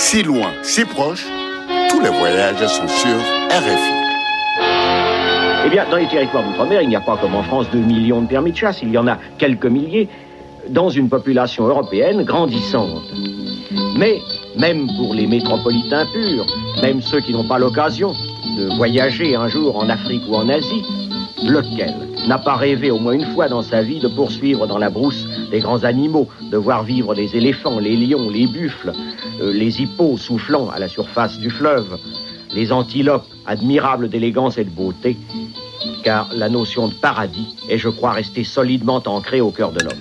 si loin, si proche, tous les voyages sont sur RFI. Eh bien, dans les territoires d'outre-mer, il n'y a pas comme en France 2 millions de permis de chasse, il y en a quelques milliers, dans une population européenne grandissante. Mais, même pour les métropolitains purs, même ceux qui n'ont pas l'occasion de voyager un jour en Afrique ou en Asie, lequel n'a pas rêvé au moins une fois dans sa vie de poursuivre dans la brousse des grands animaux, de voir vivre les éléphants, les lions, les buffles, les hippos soufflant à la surface du fleuve, les antilopes, admirables d'élégance et de beauté, car la notion de paradis est, je crois, restée solidement ancrée au cœur de l'homme.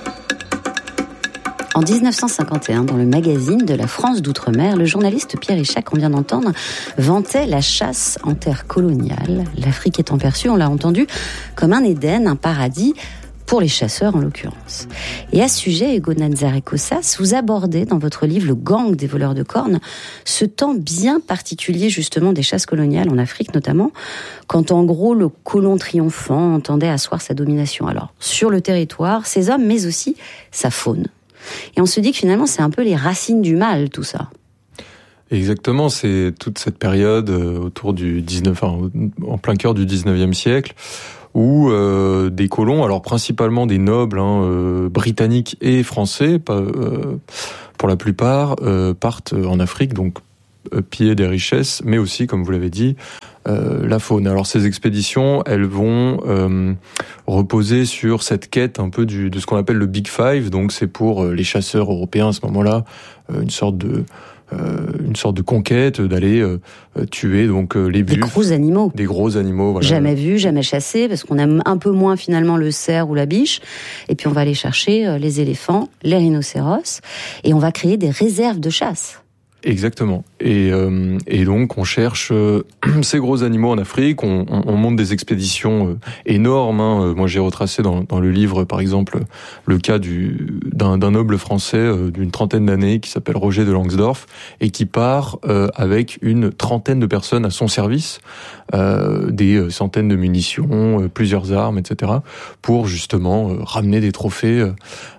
En 1951, dans le magazine de la France d'Outre-mer, le journaliste Pierre Ichac, qu'on vient d'entendre, vantait la chasse en terre coloniale. L'Afrique étant perçue, on l'a entendu, comme un Éden, un paradis, pour les chasseurs en l'occurrence. Et à ce sujet, Hugo Nazaré-Cossas, vous abordez dans votre livre Le gang des voleurs de cornes, ce temps bien particulier justement des chasses coloniales en Afrique notamment, quand en gros le colon triomphant entendait asseoir sa domination. Alors sur le territoire, ses hommes, mais aussi sa faune. Et on se dit que finalement c'est un peu les racines du mal tout ça. Exactement, c'est toute cette période autour du 19, en plein cœur du 19e siècle, où des colons, alors principalement des nobles britanniques et français, pour la plupart, partent en Afrique, donc piller des richesses, mais aussi, comme vous l'avez dit, la faune. Alors ces expéditions, elles vont reposer sur cette quête un peu de ce qu'on appelle le Big Five, donc c'est pour les chasseurs européens à ce moment-là, une sorte de conquête, d'aller tuer donc les buffles. Des gros animaux. Voilà. Jamais vus, jamais chassés, parce qu'on aime un peu moins finalement le cerf ou la biche. Et puis on va aller chercher les éléphants, les rhinocéros, et on va créer des réserves de chasse. Exactement. Et donc on cherche ces gros animaux en Afrique. On monte des expéditions énormes. Moi j'ai retracé dans le livre par exemple le cas d'un noble français d'une trentaine d'années qui s'appelle Roger de Langsdorff et qui part avec une trentaine de personnes à son service, des centaines de munitions, plusieurs armes, etc. pour justement ramener des trophées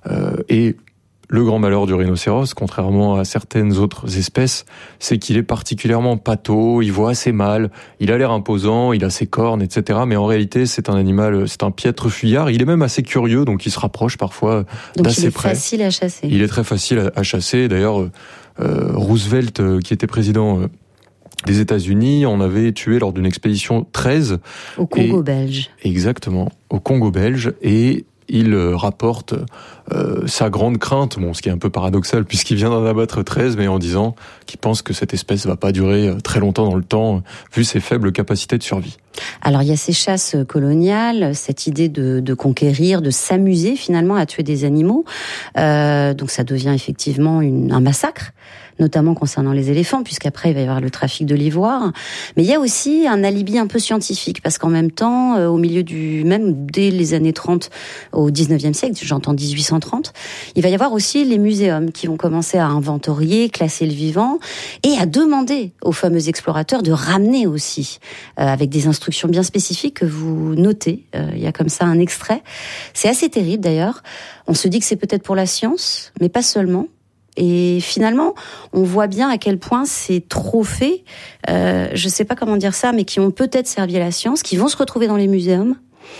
et le grand malheur du rhinocéros, contrairement à certaines autres espèces, c'est qu'il est particulièrement pâteau, il voit assez mal, il a l'air imposant, il a ses cornes, etc. Mais en réalité, c'est un animal, c'est un piètre fuyard. Il est même assez curieux, donc il se rapproche parfois d'assez près. Donc il est facile à chasser. Il est très facile à chasser. D'ailleurs, Roosevelt, qui était président des États-Unis, en avait tué lors d'une expédition 13. Au Congo belge. Exactement, au Congo belge. Et il rapporte sa grande crainte, ce qui est un peu paradoxal puisqu'il vient d'en abattre 13, mais en disant qu'il pense que cette espèce va pas durer très longtemps dans le temps, vu ses faibles capacités de survie. Alors il y a ces chasses coloniales, cette idée de conquérir, de s'amuser finalement à tuer des animaux. Donc ça devient effectivement un massacre, notamment concernant les éléphants, puisqu'après il va y avoir le trafic de l'ivoire. Mais il y a aussi un alibi un peu scientifique, parce qu'en même temps, au milieu même dès les années 30 au 19e siècle, j'entends 1830, il va y avoir aussi les muséums qui vont commencer à inventorier, classer le vivant, et à demander aux fameux explorateurs de ramener aussi, avec des instructions bien spécifiques que vous notez. Il y a comme ça un extrait. C'est assez terrible d'ailleurs. On se dit que c'est peut-être pour la science, mais pas seulement. Et finalement, on voit bien à quel point ces trophées, je ne sais pas comment dire ça, mais qui ont peut-être servi à la science, qui vont se retrouver dans les muséums.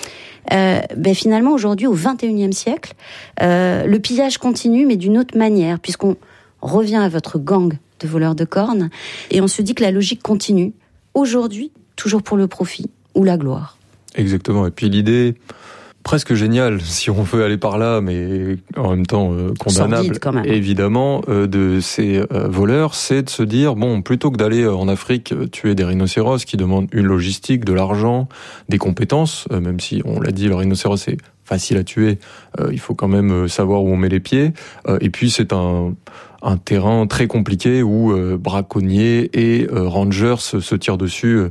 Finalement, aujourd'hui, au XXIe siècle, le pillage continue, mais d'une autre manière, puisqu'on revient à votre gang de voleurs de cornes, et on se dit que la logique continue. Aujourd'hui, toujours pour le profit ou la gloire. Exactement. Et puis l'idée presque géniale, si on veut aller par là, mais en même temps condamnable, évidemment, de ces voleurs, c'est de se dire, plutôt que d'aller en Afrique tuer des rhinocéros qui demandent une logistique, de l'argent, des compétences, même si, on l'a dit, le rhinocéros est facile à tuer, il faut quand même savoir où on met les pieds, et puis c'est un terrain très compliqué où braconniers et rangers se tirent dessus.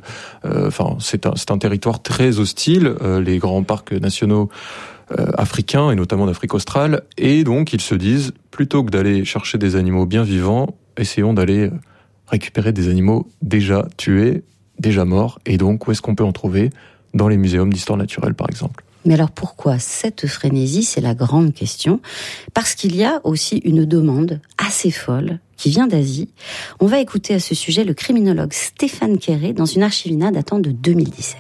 C'est un territoire très hostile, les grands parcs nationaux africains et notamment d'Afrique australe. Et donc ils se disent, plutôt que d'aller chercher des animaux bien vivants, essayons d'aller récupérer des animaux déjà tués, déjà morts. Et donc où est-ce qu'on peut en trouver? Dans les muséums d'histoire naturelle, par exemple. Mais alors pourquoi cette frénésie? C'est la grande question. Parce qu'il y a aussi une demande assez folle qui vient d'Asie. On va écouter à ce sujet le criminologue Stéphane Kéré dans une archivina datant de 2017.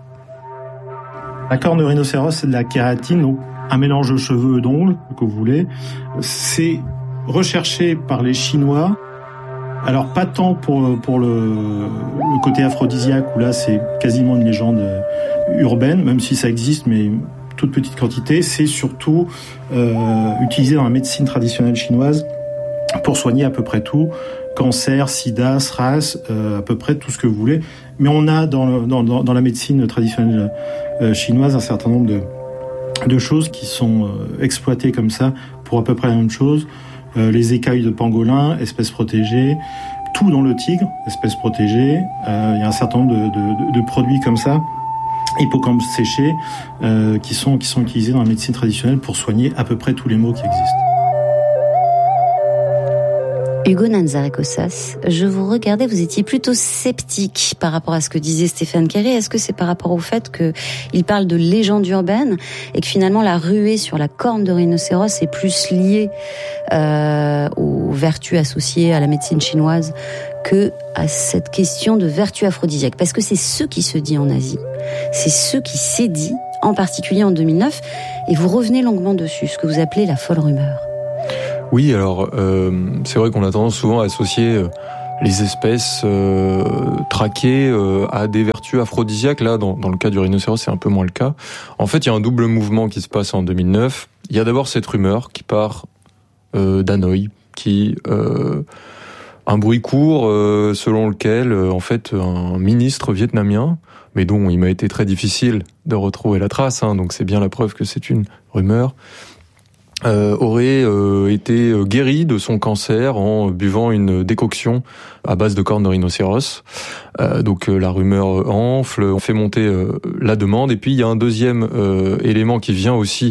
La corne de rhinocéros, c'est de la kératine, donc un mélange de cheveux et d'ongles, que vous voulez. C'est recherché par les Chinois. Alors pas tant pour le côté aphrodisiaque, où là c'est quasiment une légende urbaine, même si ça existe, mais toute petite quantité. C'est surtout utilisé dans la médecine traditionnelle chinoise pour soigner à peu près tout. Cancer, sida, SRAS, à peu près tout ce que vous voulez. Mais on a dans la médecine traditionnelle chinoise un certain nombre de choses qui sont exploitées comme ça pour à peu près la même chose. Les écailles de pangolin, espèces protégées, tout dans le tigre, espèces protégées. Il y a un certain nombre de produits comme ça, hippocampes séchés, qui sont utilisés dans la médecine traditionnelle pour soigner à peu près tous les maux qui existent. Hugo Nanzarekosas, je vous regardais, vous étiez plutôt sceptique par rapport à ce que disait Stéphane Kéré. Est-ce que c'est par rapport au fait qu'il parle de légende urbaine et que finalement la ruée sur la corne de rhinocéros est plus liée aux vertus associées à la médecine chinoise que à cette question de vertu aphrodisiaque? Parce que c'est ce qui se dit en Asie, c'est ce qui s'est dit, en particulier en 2009, et vous revenez longuement dessus, ce que vous appelez la folle rumeur. Oui, alors c'est vrai qu'on a tendance souvent à associer les espèces traquées à des vertus aphrodisiaques. Là, dans le cas du rhinocéros, c'est un peu moins le cas. En fait, il y a un double mouvement qui se passe en 2009. Il y a d'abord cette rumeur qui part d'Hanoï, un bruit court selon lequel, en fait, un ministre vietnamien, mais dont il m'a été très difficile de retrouver la trace, donc c'est bien la preuve que c'est une rumeur, aurait été guéri de son cancer en buvant une décoction à base de corne de rhinocéros. Donc la rumeur enfle, on fait monter la demande, et puis il y a un deuxième élément qui vient aussi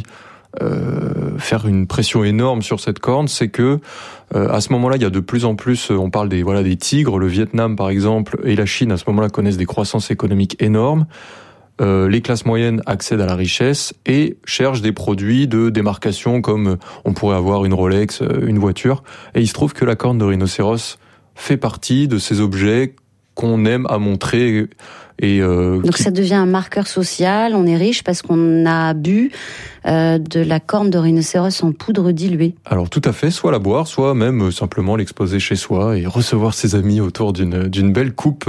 faire une pression énorme sur cette corne, c'est que à ce moment-là, il y a de plus en plus, on parle des tigres, le Vietnam par exemple, et la Chine à ce moment-là connaissent des croissances économiques énormes. Les classes moyennes accèdent à la richesse et cherchent des produits de démarcation comme on pourrait avoir une Rolex, une voiture. Et il se trouve que la corne de rhinocéros fait partie de ces objets qu'on aime à montrer. Donc ça devient un marqueur social, on est riche parce qu'on a bu de la corne de rhinocéros en poudre diluée. Alors tout à fait, soit la boire, soit même simplement l'exposer chez soi et recevoir ses amis autour d'une belle coupe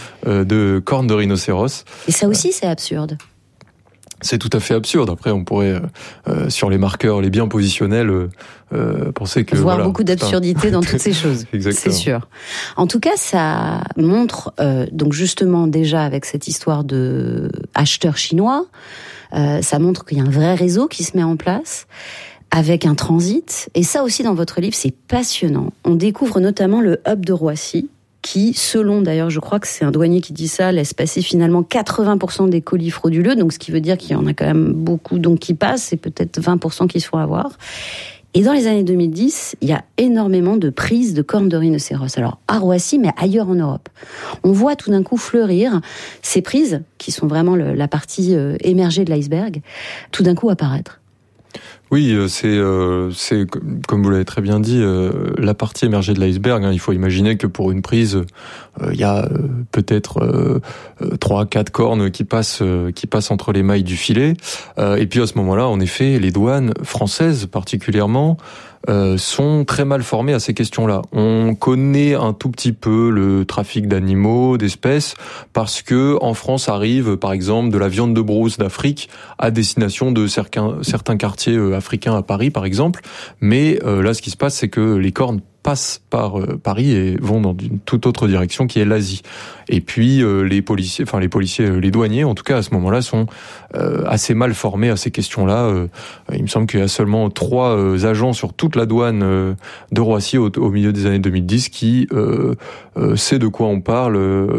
de corne de rhinocéros. Et ça aussi c'est absurde. C'est tout à fait absurde. Après, on pourrait, sur les marqueurs, les biens positionnels, penser que... Voir beaucoup d'absurdité dans toutes ces choses. Exactement. C'est sûr. En tout cas, ça montre, donc justement, déjà avec cette histoire de acheteurs chinois, ça montre qu'il y a un vrai réseau qui se met en place, avec un transit. Et ça aussi, dans votre livre, c'est passionnant. On découvre notamment le hub de Roissy, qui, selon d'ailleurs, je crois que c'est un douanier qui dit ça, laisse passer finalement 80% des colis frauduleux, donc ce qui veut dire qu'il y en a quand même beaucoup donc qui passent, et peut-être 20% qui se font avoir. Et dans les années 2010, il y a énormément de prises de cornes de rhinocéros. Alors à Roissy, mais ailleurs en Europe. On voit tout d'un coup fleurir ces prises, qui sont vraiment la partie émergée de l'iceberg, tout d'un coup apparaître. Oui, c'est comme vous l'avez très bien dit, la partie émergée de l'iceberg. Il faut imaginer que pour une prise, il y a peut-être 3-4 cornes qui passent entre les mailles du filet. Et puis à ce moment-là, en effet, les douanes françaises particulièrement sont très mal formées à ces questions-là. On connaît un tout petit peu le trafic d'animaux, d'espèces, parce que en France arrive, par exemple, de la viande de brousse d'Afrique à destination de certains quartiers africains à Paris, par exemple. Mais là, ce qui se passe, c'est que les cornes passent par Paris et vont dans une toute autre direction qui est l'Asie. Et puis les policiers, les douaniers, en tout cas à ce moment-là, sont assez mal formés à ces questions-là. Il me semble qu'il y a seulement 3 agents sur toute la douane de Roissy au milieu des années 2010 qui sait de quoi on parle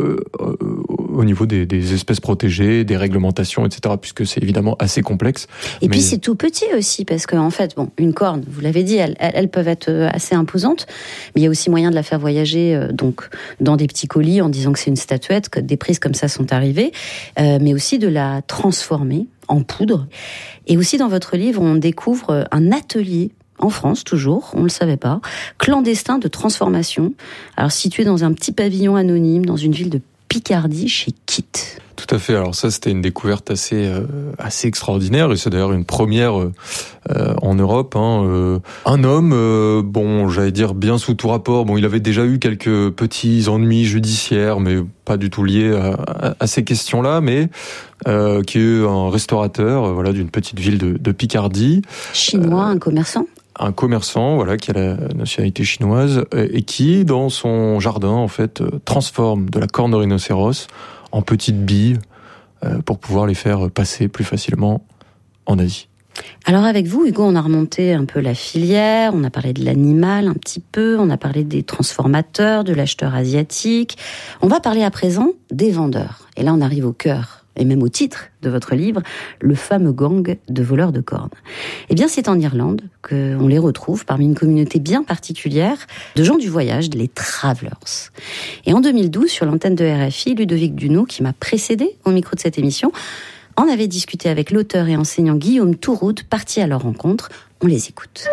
au niveau des espèces protégées, des réglementations, etc. Puisque c'est évidemment assez complexe. Et puis c'est tout petit aussi, parce qu'en fait, une corne, vous l'avez dit, elles peuvent être assez imposantes, mais il y a aussi moyen de la faire voyager donc dans des petits colis en disant que c'est une statuette, que des prises comme ça sont arrivées, mais aussi de la transformer en poudre. Et aussi dans votre livre, on découvre un atelier en France toujours, on le savait pas, clandestin de transformation, alors situé dans un petit pavillon anonyme dans une ville de Picardie chez Kit. Tout à fait. Alors ça, c'était une découverte assez extraordinaire, et c'est d'ailleurs une première en Europe. Un homme, j'allais dire bien sous tout rapport. Bon, il avait déjà eu quelques petits ennuis judiciaires, mais pas du tout liés à ces questions-là, mais qui est un restaurateur, d'une petite ville de Picardie. Chinois, un commerçant. Un commerçant, qui a la nationalité chinoise, et qui, dans son jardin, en fait, transforme de la corne de rhinocéros en petites billes pour pouvoir les faire passer plus facilement en Asie. Alors avec vous, Hugo, on a remonté un peu la filière, on a parlé de l'animal un petit peu, on a parlé des transformateurs, de l'acheteur asiatique. On va parler à présent des vendeurs. Et là, on arrive au cœur, et même au titre de votre livre, le fameux gang de voleurs de cornes. Eh bien, c'est en Irlande qu'on les retrouve parmi une communauté bien particulière de gens du voyage, les Travellers. Et en 2012, sur l'antenne de RFI, Ludovic Duneau, qui m'a précédé au micro de cette émission, en avait discuté avec l'auteur et enseignant Guillaume Touroud, parti à leur rencontre. On les écoute.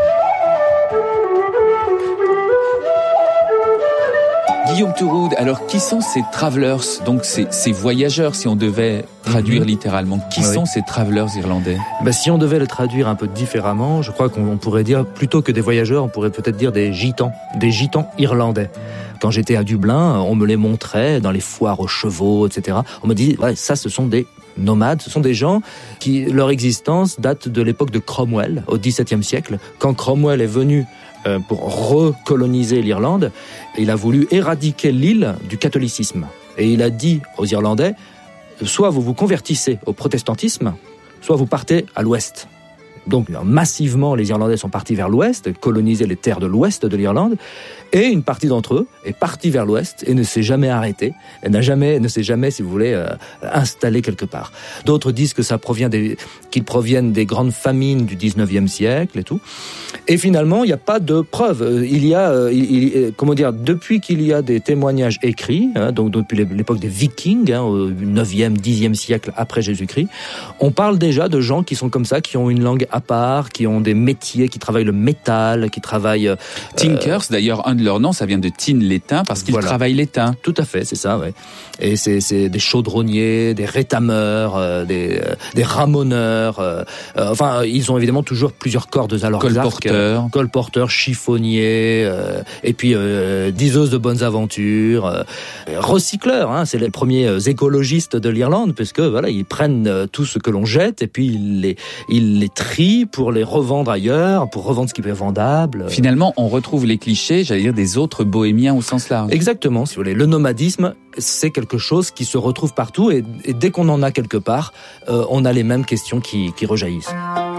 Guillaume Touroud, alors qui sont ces travelers, donc ces voyageurs, si on devait traduire littéralement, qui sont ces travelers irlandais? Si on devait le traduire un peu différemment, je crois qu'on pourrait dire, plutôt que des voyageurs, on pourrait peut-être dire des gitans irlandais. Quand j'étais à Dublin, on me les montrait dans les foires aux chevaux, etc. On me dit, ça, ce sont des nomades, ce sont des gens qui, leur existence date de l'époque de Cromwell, au XVIIe siècle. Quand Cromwell est venu pour recoloniser l'Irlande, il a voulu éradiquer l'île du catholicisme. Et il a dit aux Irlandais, soit vous vous convertissez au protestantisme, soit vous partez à l'ouest. Donc massivement, les Irlandais sont partis vers l'ouest, coloniser les terres de l'ouest de l'Irlande, et une partie d'entre eux est partie vers l'ouest et ne s'est jamais arrêtée, ne s'est jamais, si vous voulez, installée quelque part. D'autres disent que qu'ils proviennent des grandes famines du 19e siècle et tout. Et finalement, il n'y a pas de preuves. Depuis qu'il y a des témoignages écrits, donc depuis l'époque des Vikings, au 9e, 10e siècle après Jésus-Christ, on parle déjà de gens qui sont comme ça, qui ont une langue à part, qui ont des métiers, qui travaillent le métal, qui travaillent... Tinkers, d'ailleurs, un de leurs noms, ça vient de tin, l'étain, parce qu'ils travaillent l'étain. Tout à fait, c'est ça, ouais. Et c'est des chaudronniers, des rétameurs, des ramoneurs. Ils ont évidemment toujours plusieurs cordes à leur arc. Colporteurs, chiffonniers, et puis diseuses de bonnes aventures, recycleurs. C'est les premiers écologistes de l'Irlande, puisque ils prennent tout ce que l'on jette et puis ils les trient pour les revendre ailleurs, pour revendre ce qui est vendable. Finalement, on retrouve les clichés, j'allais dire, des autres bohémiens au sens large. Exactement, si vous voulez. Le nomadisme, c'est quelque chose qui se retrouve partout, et dès qu'on en a quelque part, on a les mêmes questions qui rejaillissent.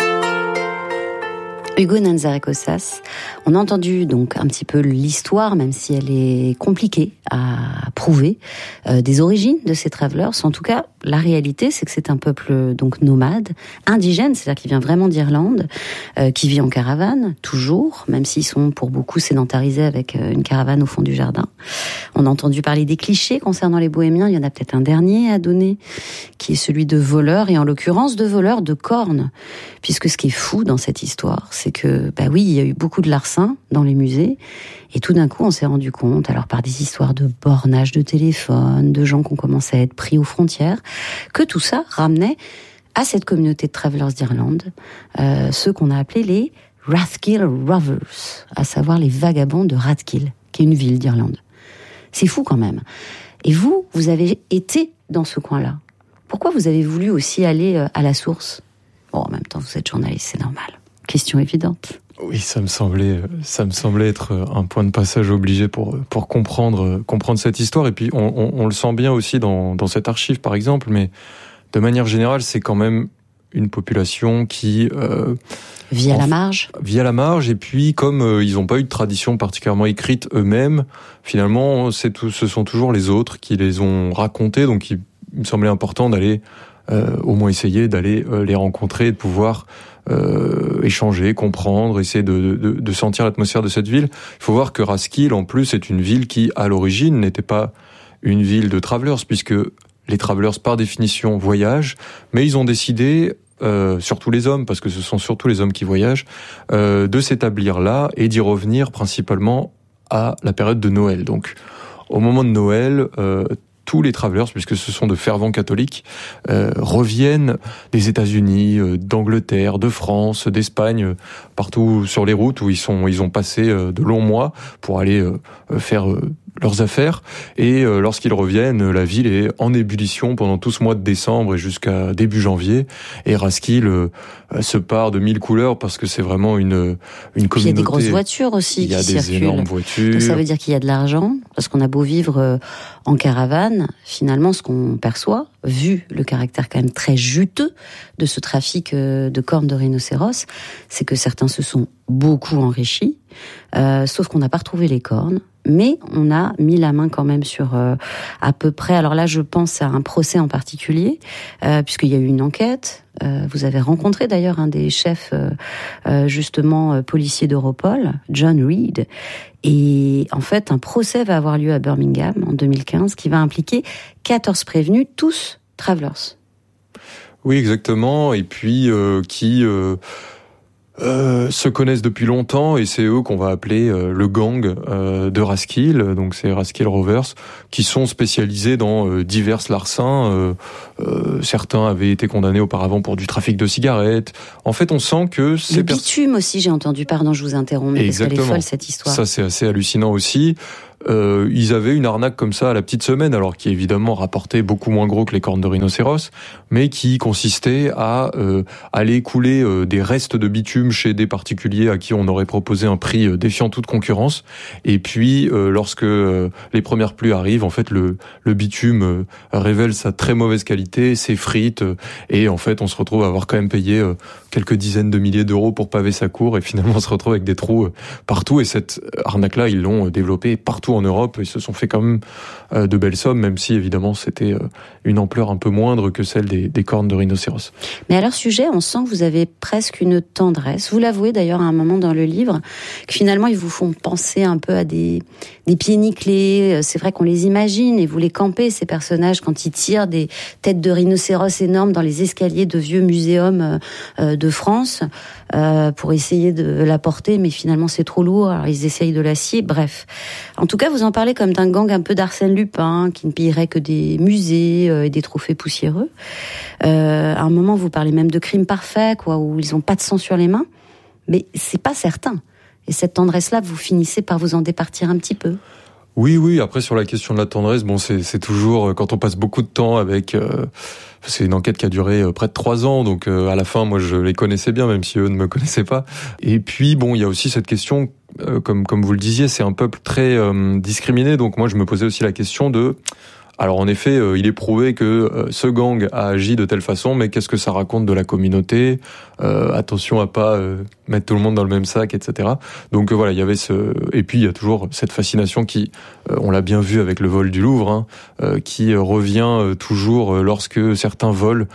Hugo Nanzarekosas, on a entendu donc un petit peu l'histoire, même si elle est compliquée à prouver, des origines de ces travelers. En tout cas, la réalité, c'est que c'est un peuple donc nomade, indigène, c'est-à-dire qui vient vraiment d'Irlande, qui vit en caravane, toujours, même s'ils sont pour beaucoup sédentarisés avec une caravane au fond du jardin. On a entendu parler des clichés concernant les bohémiens, il y en a peut-être un dernier à donner, qui est celui de voleurs, et en l'occurrence de voleurs de cornes. Puisque ce qui est fou dans cette histoire, c'est que, il y a eu beaucoup de larcins dans les musées, et tout d'un coup, on s'est rendu compte, alors par des histoires de bornage de téléphone, de gens qui ont commencé à être pris aux frontières, que tout ça ramenait à cette communauté de travelers d'Irlande, ceux qu'on a appelés les Rathkill Rovers, à savoir les vagabonds de Rathkill, qui est une ville d'Irlande. C'est fou quand même. Et vous avez été dans ce coin-là. Pourquoi vous avez voulu aussi aller à la source ? En même temps, vous êtes journaliste, c'est normal. Question évidente. Oui, ça me semblait être un point de passage obligé pour comprendre cette histoire. Et puis, on le sent bien aussi dans cette archive, par exemple, mais de manière générale, c'est quand même une population qui... vit à la marge. Vit à la marge, et puis comme ils n'ont pas eu de tradition particulièrement écrite eux-mêmes, finalement, ce sont toujours les autres qui les ont racontés, donc il me semblait important d'aller... au moins essayer d'aller les rencontrer, de pouvoir échanger, comprendre, essayer de sentir l'atmosphère de cette ville. Il faut voir que Rathkill, en plus, est une ville qui, à l'origine, n'était pas une ville de travelers, puisque les travelers, par définition, voyagent, mais ils ont décidé, surtout les hommes, parce que ce sont surtout les hommes qui voyagent, de s'établir là et d'y revenir principalement à la période de Noël. Donc, au moment de Noël, tous les travelers, puisque ce sont de fervents catholiques, reviennent des États-Unis, d'Angleterre, de France, d'Espagne, partout sur les routes où ils ont passé de longs mois pour aller faire leurs affaires. Et lorsqu'ils reviennent, la ville est en ébullition pendant tout ce mois de décembre et jusqu'à début janvier. Et Raskill se part de 1000 couleurs parce que c'est vraiment une communauté. Il y a des grosses voitures aussi qui circulent. Il y a des énormes voitures. Donc ça veut dire qu'il y a de l'argent, parce qu'on a beau vivre en caravane, finalement ce qu'on perçoit, vu le caractère quand même très juteux de ce trafic de cornes de rhinocéros, c'est que certains se sont beaucoup enrichis, sauf qu'on n'a pas retrouvé les cornes. Mais on a mis la main quand même sur à peu près. Alors là, je pense à un procès en particulier, puisqu'il y a eu une enquête. Vous avez rencontré d'ailleurs un des chefs, justement, policiers d'Europol, John Reed. Et en fait, un procès va avoir lieu à Birmingham en 2015 qui va impliquer 14 prévenus, tous travelers. Oui, exactement. Et puis qui se connaissent depuis longtemps, et c'est eux qu'on va appeler le gang de Raskill. Donc c'est Raskill Rovers, qui sont spécialisés dans divers larcins. Certains avaient été condamnés auparavant pour du trafic de cigarettes. En fait, on sent que c'est... Le bitume aussi, j'ai entendu, pardon, je vous interromps, mais parce qu'elle est folle cette histoire. Ça, c'est assez hallucinant aussi. Ils avaient une arnaque comme ça à la petite semaine, alors qui évidemment rapportait beaucoup moins gros que les cornes de rhinocéros, mais qui consistait à aller couler des restes de bitume chez des particuliers à qui on aurait proposé un prix défiant toute concurrence. Et puis, lorsque les premières pluies arrivent, en fait, le bitume révèle sa très mauvaise qualité, s'effrite, et en fait, on se retrouve à avoir quand même payé quelques dizaines de milliers d'euros pour paver sa cour, et finalement, on se retrouve avec des trous partout. Et cette arnaque-là, ils l'ont développée partout en Europe. Ils se sont fait quand même de belles sommes, même si évidemment c'était une ampleur un peu moindre que celle des cornes de rhinocéros. Mais à leur sujet, on sent que vous avez presque une tendresse. Vous l'avouez d'ailleurs à un moment dans le livre, que finalement ils vous font penser un peu à des pieds nickelés. C'est vrai qu'on les imagine, et vous les campez, ces personnages, quand ils tirent des têtes de rhinocéros énormes dans les escaliers de vieux muséums de France pour essayer de la porter, mais finalement c'est trop lourd, alors ils essayent de l'acier. Bref, en tout cas, vous en parlez comme d'un gang un peu d'Arsène Lupin, qui ne pillerait que des musées et des trophées poussiéreux. À un moment, vous parlez même de crime parfait, quoi, où ils n'ont pas de sang sur les mains. Mais c'est pas certain. Et cette tendresse-là, vous finissez par vous en départir un petit peu. Oui. Après, sur la question de la tendresse, bon, c'est toujours quand on passe beaucoup de temps avec. C'est une enquête qui a duré près de 3 ans, donc à la fin, moi, je les connaissais bien, même si eux ne me connaissaient pas. Et puis, bon, il y a aussi cette question, comme vous le disiez, c'est un peuple très discriminé, donc moi, je me posais aussi la question de. Alors en effet, il est prouvé que ce gang a agi de telle façon, mais qu'est-ce que ça raconte de la communauté ? Attention à pas mettre tout le monde dans le même sac, etc. Donc voilà, il y avait et puis il y a toujours cette fascination qui, on l'a bien vu avec le vol du Louvre, qui revient toujours lorsque certains vols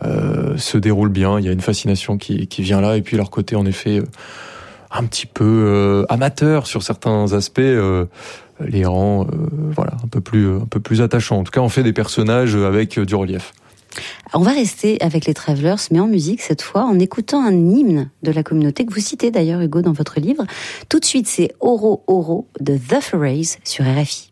se déroulent bien. Il y a une fascination qui vient là, et puis leur côté en effet un petit peu amateur sur certains aspects. Les rend un peu plus attachants. En tout cas, on fait des personnages avec du relief. On va rester avec les Travelers, mais en musique cette fois, en écoutant un hymne de la communauté que vous citez d'ailleurs, Hugo, dans votre livre. Tout de suite, c'est Oro Oro de The Forays sur RFI.